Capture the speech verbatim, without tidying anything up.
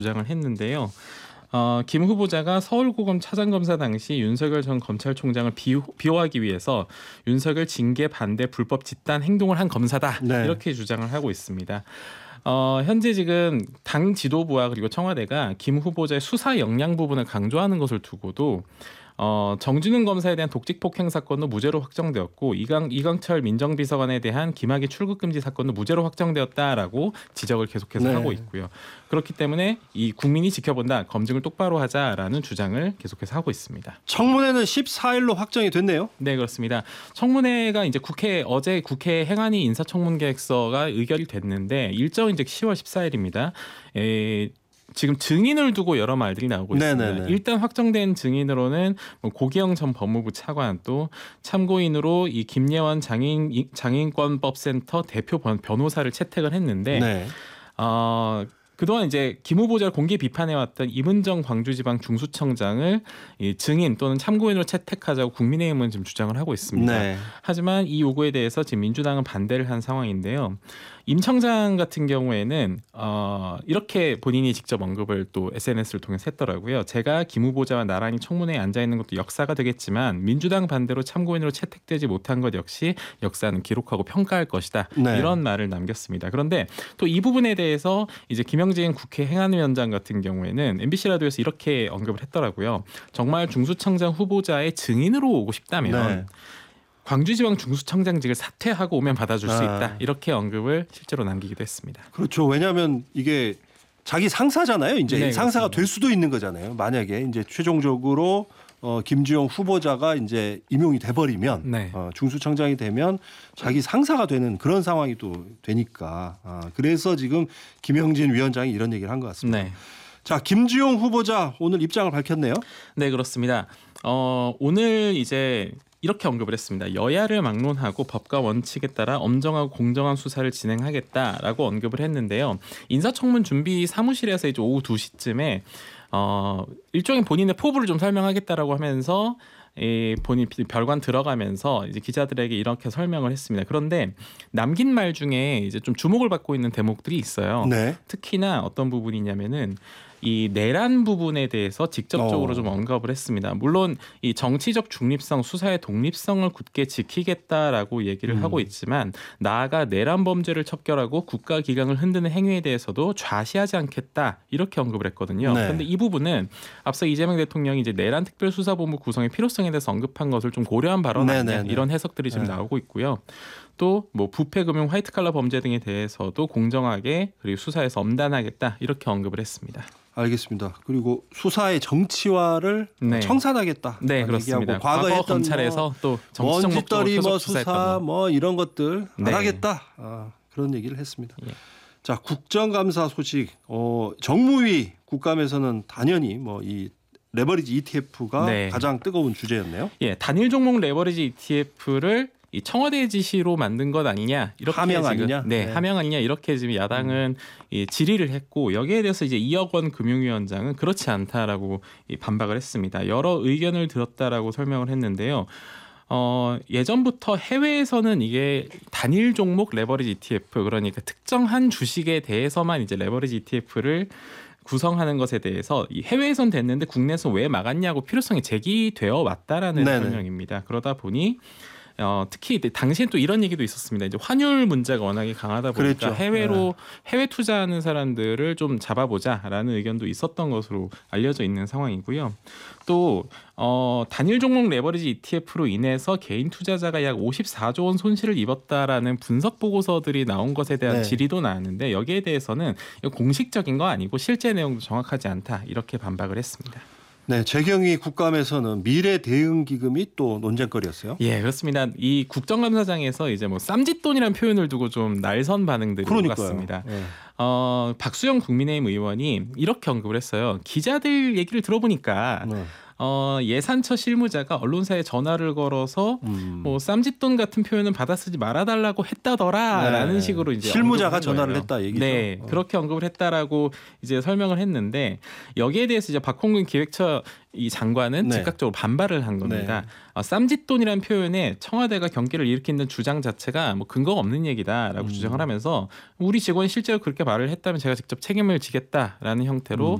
주장을 했는데요. 어, 김 후보자가 서울고검 차장검사 당시 윤석열 전 검찰총장을 비호, 비호하기 위해서 윤석열 징계 반대 불법 집단 행동을 한 검사다. 네. 이렇게 주장을 하고 있습니다. 어, 현재 지금 당 지도부와 그리고 청와대가 김 후보자의 수사 역량 부분을 강조하는 것을 두고도 어, 정준훈 검사에 대한 독직폭행 사건도 무죄로 확정되었고 이강, 이강철 민정비서관에 대한 김학의 출국금지 사건도 무죄로 확정되었다라고 지적을 계속해서 네. 하고 있고요. 그렇기 때문에 이 국민이 지켜본다, 검증을 똑바로 하자라는 주장을 계속해서 하고 있습니다. 청문회는 십사 일로 확정이 됐네요. 네, 그렇습니다. 청문회가 이제 국회 어제 국회 행안위 인사청문계획서가 의결이 됐는데 일정이 이제 시월 십사일입니다. 에, 지금 증인을 두고 여러 말들이 나오고 있습니다. 네네네. 일단 확정된 증인으로는 뭐 고기영 전 법무부 차관, 또 참고인으로 이 김예원 장인 장인권법센터 대표 변호사를 채택을 했는데 네. 어, 그동안 이제 김 후보자를 공개 비판해왔던 임은정 광주지방 중수청장을 이 증인 또는 참고인으로 채택하자고 국민의힘은 지금 주장을 하고 있습니다. 네. 하지만 이 요구에 대해서 지금 민주당은 반대를 한 상황인데요. 임 청장 같은 경우에는 어, 이렇게 본인이 직접 언급을 또 에스엔에스를 통해서 했더라고요. 제가 김 후보자와 나란히 청문회에 앉아 있는 것도 역사가 되겠지만 민주당 반대로 참고인으로 채택되지 못한 것 역시 역사는 기록하고 평가할 것이다. 네. 이런 말을 남겼습니다. 그런데 또 이 부분에 대해서 이제 김영진 국회 행안위원장 같은 경우에는 엠비씨 라디오에서 이렇게 언급을 했더라고요. 정말 중수청장 후보자의 증인으로 오고 싶다면 네. 광주지방 중수청장직을 사퇴하고 오면 받아줄 수 아. 있다. 이렇게 언급을 실제로 남기기도 했습니다. 그렇죠. 왜냐하면 이게 자기 상사잖아요. 이제 네, 상사가 그렇습니다. 될 수도 있는 거잖아요. 만약에 이제 최종적으로 어, 김주영 후보자가 이제 임용이 돼버리면 네. 어, 중수청장이 되면 자기 상사가 되는 그런 상황이 또 되니까 아, 그래서 지금 김영진 위원장이 이런 얘기를 한 것 같습니다. 네. 자, 김주영 후보자 오늘 입장을 밝혔네요. 네, 그렇습니다. 어, 오늘 이제 이렇게 언급을 했습니다. 여야를 막론하고 법과 원칙에 따라 엄정하고 공정한 수사를 진행하겠다라고 언급을 했는데요. 인사청문 준비 사무실에서 이제 오후 두 시쯤에 어, 일종의 본인의 포부를 좀 설명하겠다라고 하면서 이 본인 별관 들어가면서 이제 기자들에게 이렇게 설명을 했습니다. 그런데 남긴 말 중에 이제 좀 주목을 받고 있는 대목들이 있어요. 네. 특히나 어떤 부분이냐면은 이 내란 부분에 대해서 직접적으로 어. 좀 언급을 했습니다. 물론 이 정치적 중립성, 수사의 독립성을 굳게 지키겠다라고 얘기를 음. 하고 있지만 나아가 내란 범죄를 척결하고 국가 기강을 흔드는 행위에 대해서도 좌시하지 않겠다 이렇게 언급을 했거든요. 네. 그런데 이 부분은 앞서 이재명 대통령이 이제 내란 특별수사본부 구성의 필요성에 대해서 언급한 것을 좀 고려한 발언 아니냐 네네네. 이런 해석들이 지금 네. 나오고 있고요. 또 뭐 부패금융 화이트칼라 범죄 등에 대해서도 공정하게 그리고 수사에서 엄단하겠다 이렇게 언급을 했습니다. 알겠습니다. 그리고 수사의 정치화를 네. 청산하겠다. 네, 그렇습니다. 얘기하고 과거 과거 했던 검찰에서 뭐 또 정치적 목적으로 먼지떨이 계속 뭐 수사했던 수사 거. 뭐 이런 것들 안 네. 하겠다. 아, 그런 얘기를 했습니다. 예. 자, 국정감사 소식. 어, 정무위 국감에서는 당연히 뭐 이 레버리지 이티에프가 네. 가장 뜨거운 주제였네요. 예, 단일 종목 레버리지 이티에프를 이 청와대 지시로 만든 것 아니냐 이렇게 하명 지금, 아니냐? 네, 네. 하명 아니냐 이렇게 지금 야당은 이 질의를 했고 여기에 대해서 이제 이억 원 금융위원장은 그렇지 않다라고 이 반박을 했습니다. 여러 의견을 들었다라고 설명을 했는데요. 어, 예전부터 해외에서는 이게 단일 종목 레버리지 이티에프 그러니까 특정한 주식에 대해서만 이제 레버리지 이티에프를 구성하는 것에 대해서 이 해외에선 됐는데 국내에서 왜 막았냐고 필요성이 제기되어 왔다라는 네네. 설명입니다. 그러다 보니 어, 특히 당시엔 또 이런 얘기도 있었습니다. 이제 환율 문제가 워낙에 강하다 보니까 그랬죠. 해외로 해외 투자하는 사람들을 좀 잡아보자라는 의견도 있었던 것으로 알려져 있는 상황이고요. 또 어, 단일 종목 레버리지 이티에프로 인해서 개인 투자자가 약 오십사조 원 손실을 입었다라는 분석 보고서들이 나온 것에 대한 네. 질의도 나왔는데 여기에 대해서는 이거 공식적인 거 아니고 실제 내용도 정확하지 않다 이렇게 반박을 했습니다. 네, 재경위 국감에서는 미래 대응 기금이 또 논쟁거리였어요. 예, 그렇습니다. 이 국정감사장에서 이제 뭐 쌈짓돈이라는 표현을 두고 좀 날선 반응들이 그러니까요. 오갔습니다. 네. 어, 박수영 국민의힘 의원이 이렇게 언급을 했어요. 기자들 얘기를 들어보니까 네. 어, 예산처 실무자가 언론사에 전화를 걸어서 음. 뭐 쌈짓돈 같은 표현은 받아 쓰지 말아달라고 했다더라라는 네. 식으로 이제 실무자가 언급을 한 전화를 거예요. 했다 얘기죠. 네, 어. 그렇게 언급을 했다라고 이제 설명을 했는데 여기에 대해서 이제 박홍근 기획처 이 장관은 네. 즉각적으로 반발을 한 겁니다. 네. 아, 쌈짓돈이라는 표현에 청와대가 경계를 잃겠는 주장 자체가 뭐 근거가 없는 얘기다라고 음. 주장을 하면서 우리 직원이 실제로 그렇게 말을 했다면 제가 직접 책임을 지겠다라는 형태로 음.